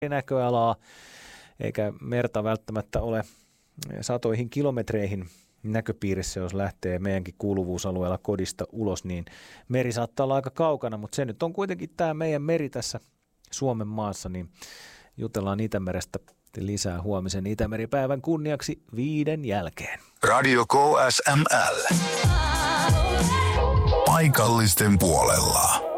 näköalaa, eikä merta välttämättä ole satoihin kilometreihin näköpiirissä, jos lähtee meidänkin kuuluvuusalueella kodista ulos, niin meri saattaa olla aika kaukana, mutta se nyt on kuitenkin tämä meidän meri tässä Suomen maassa, niin jutellaan Itämerestä lisää huomisen Itämeripäivän kunniaksi 5 jälkeen. Radio KSML. Paikallisten puolella.